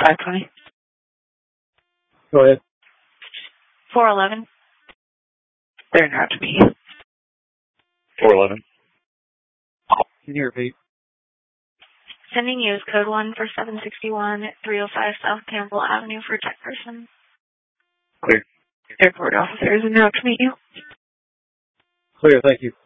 520. Go ahead. 411. They're not to me. 411. Can you repeat? Sending you is code 1 for 761 305 South Campbell Avenue for tech person. Clear. Airport officers are now to meet you. Clear, thank you.